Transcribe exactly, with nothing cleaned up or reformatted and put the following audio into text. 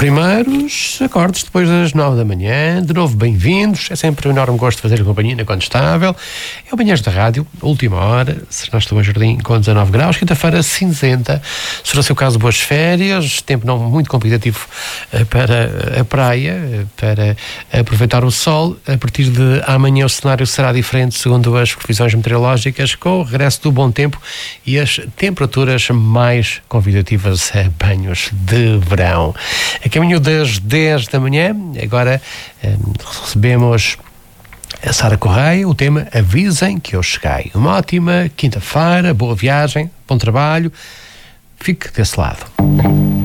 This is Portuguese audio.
primeiros acordes depois das nove da manhã. De novo, bem-vindos. É sempre um enorme gosto de fazer companhia na Condestável. É o Manhãs da Rádio, última hora. Será Estou em Jardim com dezanove graus. Quinta-feira cinzenta. Se for o seu caso, boas férias. Tempo não muito competitivo para a praia, para aproveitar o sol. A partir de amanhã o cenário será diferente, segundo as previsões meteorológicas, com o regresso do bom tempo e as temperaturas mais convidativas a banhos de verão. A caminho das dez da manhã, agora eh, recebemos a Sara Correia, o tema Avisem que eu cheguei. Uma ótima quinta-feira, boa viagem, bom trabalho, fique desse lado.